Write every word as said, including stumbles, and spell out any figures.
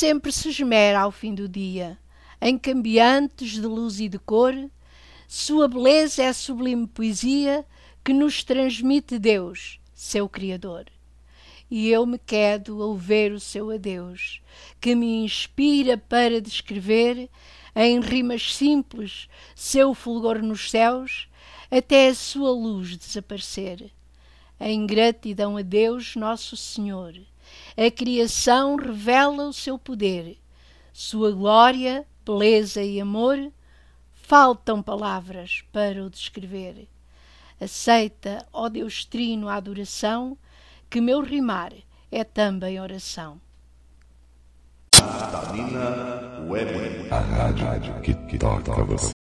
sempre se esmera ao fim do dia, em cambiantes de luz e de cor. Sua beleza é a sublime poesia que nos transmite Deus, seu Criador. E eu me quedo ao ver o seu adeus, que me inspira para descrever, em rimas simples, seu fulgor nos céus, até a sua luz desaparecer. Em gratidão a Deus Nosso Senhor, a criação revela o seu poder, sua glória, beleza e amor, faltam palavras para o descrever. Aceita, ó Deus Trino, a adoração, que meu rimar é também oração. Vitamina Web, a rádio que toca você.